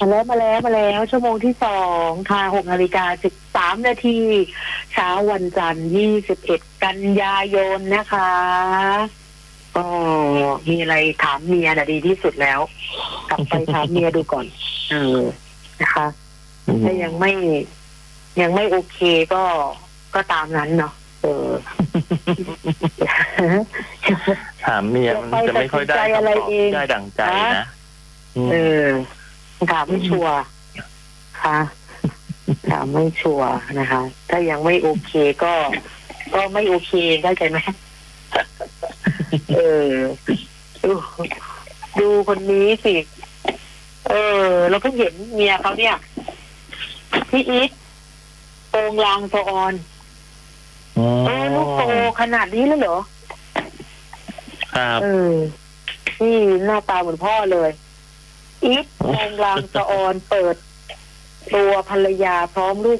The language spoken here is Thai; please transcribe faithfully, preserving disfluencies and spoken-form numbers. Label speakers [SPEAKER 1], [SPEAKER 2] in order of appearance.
[SPEAKER 1] มาแล้วมาแล้วมาแล้วชั่วโมงที่สองค่ะหกนาฬิกาสิบสามนาทีเช้าวันจันทร์ยี่สิบเอ็ดกันยายนนะคะก็มีอะไรถามเมียน่ะดีที่สุดแล้วกลับไปถามเมียดูก่อนเออนะคะถ้ายังไม่ยังไม่โอเคก็ก็ตามนั้นเนาะเออ
[SPEAKER 2] ถามเมียมันจะไม่ค่อยได้คำตอบที่ได้ดั่งใจนะ
[SPEAKER 1] เออถามไม่ชัวร์ค่ะถามไม่ชัวร์นะคะ ถ้ายังไม่โอเคก็ ก็ไม่โอเคเข้าใจไหมเออดูดูคนนี้สิเออเราเพิ่งเห็นเมียเขาเนี่ยพี่อีทโปงลางโซออนเออลูกโตขนาดนี้แล้วเหรอ
[SPEAKER 2] ครับ
[SPEAKER 1] เออนี่หน้าตาเหมือนพ่อเลยอีทโปงลางโซออนเปิดตัวภรรยาพร้อมลูก